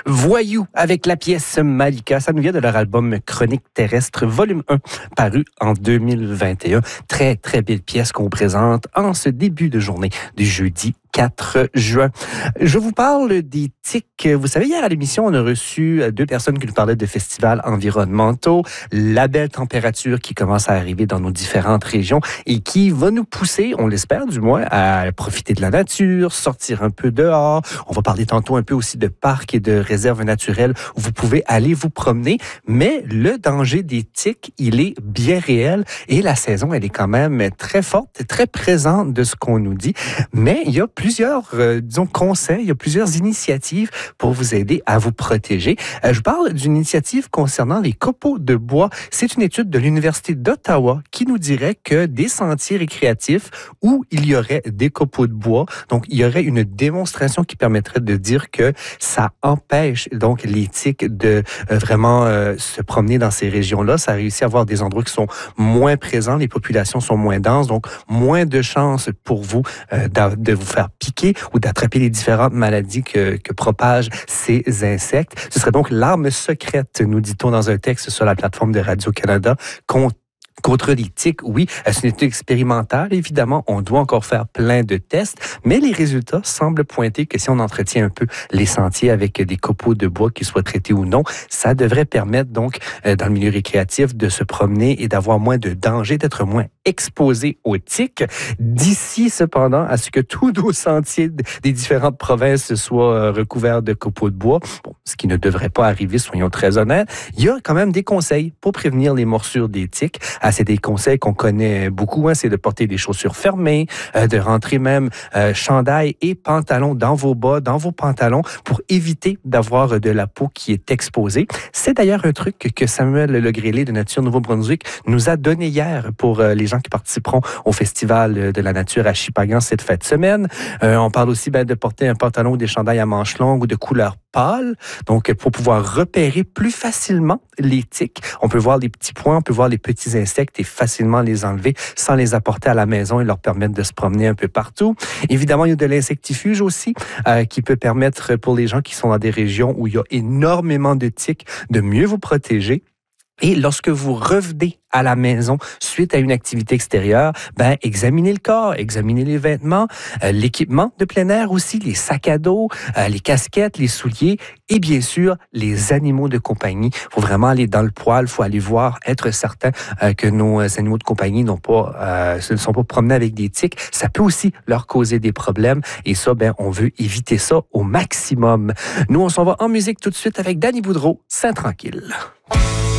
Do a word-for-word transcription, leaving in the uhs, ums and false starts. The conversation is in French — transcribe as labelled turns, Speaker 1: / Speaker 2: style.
Speaker 1: Voyou avec la pièce Malika. Ça nous vient de leur album Chronique terrestre, volume un, paru en deux mille vingt et un. Très, très belle pièce qu'on présente en ce début de journée du jeudi quatre juin. Je vous parle des tics. Vous savez, hier à l'émission, on a reçu deux personnes qui nous parlaient de festivals environnementaux, la belle température qui commence à arriver dans nos différentes régions et qui va nous pousser, on l'espère du moins, à profiter de la nature, sortir un peu dehors. On va parler tantôt un peu aussi de parcs et de réserves naturelles où vous pouvez aller vous promener. Mais le danger des tics, il est bien réel et la saison, elle est quand même très forte, très présente de ce qu'on nous dit. Mais il y a plusieurs, euh, disons, conseils, il y a plusieurs initiatives pour vous aider à vous protéger. Euh, je parle d'une initiative concernant les copeaux de bois. C'est une étude de l'Université d'Ottawa qui nous dirait que des sentiers récréatifs où il y aurait des copeaux de bois, donc il y aurait une démonstration qui permettrait de dire que ça empêche donc les tiques de euh, vraiment euh, se promener dans ces régions-là. Ça réussit à avoir des endroits qui sont moins présents, les populations sont moins denses, donc moins de chances pour vous euh, de vous faire piquer ou d'attraper les différentes maladies que, que propagent ces insectes. Ce serait donc l'arme secrète, nous dit-on dans un texte sur la plateforme de Radio-Canada, contre Contre les tiques, oui, c'est une étude expérimentale, évidemment. On doit encore faire plein de tests, mais les résultats semblent pointer que si on entretient un peu les sentiers avec des copeaux de bois, qu'ils soient traités ou non, ça devrait permettre donc, euh, dans le milieu récréatif, de se promener et d'avoir moins de danger, d'être moins exposé aux tiques. D'ici, cependant, à ce que tous nos sentiers des différentes provinces soient recouverts de copeaux de bois, bon, ce qui ne devrait pas arriver, soyons très honnêtes, il y a quand même des conseils pour prévenir les morsures des tiques. Ah, c'est des conseils qu'on connaît beaucoup, hein, c'est de porter des chaussures fermées, euh, de rentrer même euh, chandail et pantalon dans vos bas, dans vos pantalons, pour éviter d'avoir de la peau qui est exposée. C'est d'ailleurs un truc que Samuel Legrélé de Nature Nouveau-Brunswick nous a donné hier pour euh, les gens qui participeront au Festival de la nature à Shippagan cette fin de semaine. Euh, on parle aussi ben, de porter un pantalon ou des chandails à manches longues ou de couleur pâle, donc pour pouvoir repérer plus facilement les tiques. On peut voir les petits points, on peut voir les petits insectes et facilement les enlever sans les apporter à la maison et leur permettre de se promener un peu partout. Évidemment, il y a de l'insectifuge aussi euh, qui peut permettre pour les gens qui sont dans des régions où il y a énormément de tiques de mieux vous protéger. Et lorsque vous revenez à la maison suite à une activité extérieure, ben examinez le corps, examinez les vêtements, euh, l'équipement de plein air aussi, les sacs à dos, euh, les casquettes, les souliers et bien sûr les animaux de compagnie. Il faut vraiment aller dans le poil, il faut aller voir, être certain euh, que nos animaux de compagnie n'ont pas, euh, ne sont pas promenés avec des tiques. Ça peut aussi leur causer des problèmes et ça, ben on veut éviter ça au maximum. Nous, on s'en va en musique tout de suite avec Danny Boudreau, Saint Tranquille.